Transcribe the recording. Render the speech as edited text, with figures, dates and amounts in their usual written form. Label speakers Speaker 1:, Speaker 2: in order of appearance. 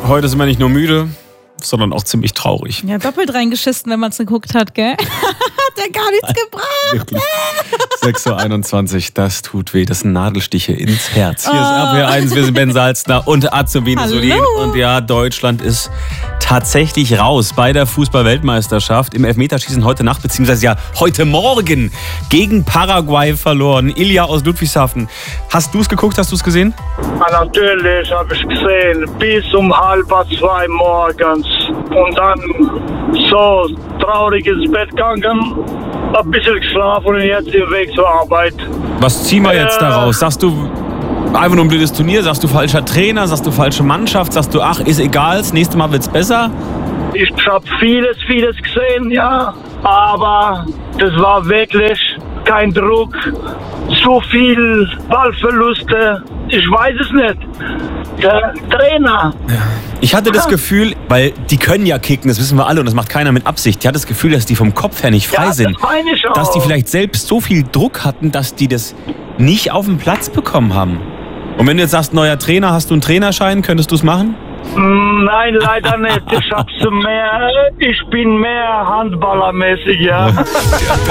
Speaker 1: Heute sind wir nicht nur müde, sondern auch ziemlich traurig.
Speaker 2: Ja, doppelt reingeschissen, wenn man es geguckt hat, gell? Hat ja gar nichts gebracht.
Speaker 1: 6.21 Uhr, das tut weh. Das sind Nadelstiche ins Herz. Hier ist RP1, wir sind Ben Salzner und Azubine Solin. Und ja, Deutschland ist tatsächlich raus bei der Fußball-Weltmeisterschaft. Im Elfmeterschießen heute Nacht, beziehungsweise ja heute Morgen gegen Paraguay verloren. Ilja aus Ludwigshafen. Hast du es geguckt? Hast du es gesehen?
Speaker 3: Ja, natürlich habe ich gesehen. Bis um 1:30 morgens. Und dann so traurig ins Bett gegangen. Ein bisschen geschlafen und jetzt im Weg zur Arbeit.
Speaker 1: Was ziehen wir jetzt daraus? Sagst du einfach nur ein blödes Turnier? Sagst du falscher Trainer? Sagst du falsche Mannschaft? Sagst du, ach, ist egal, das nächste Mal wird's besser?
Speaker 3: Ich habe vieles gesehen, ja. Aber das war wirklich kein Druck. So viel Ballverluste. Ich weiß es nicht. Der Trainer.
Speaker 1: Ja. Ich hatte das Gefühl, weil die können ja kicken, das wissen wir alle und das macht keiner mit Absicht. Ich hatte das Gefühl, dass die vom Kopf her nicht frei sind.
Speaker 3: Das meine ich auch.
Speaker 1: Dass die vielleicht selbst so viel Druck hatten, dass die das nicht auf den Platz bekommen haben. Und wenn du jetzt sagst, neuer Trainer, hast du einen Trainerschein, könntest du es machen?
Speaker 3: Nein, leider nicht. Ich bin mehr handballermäßig, ja.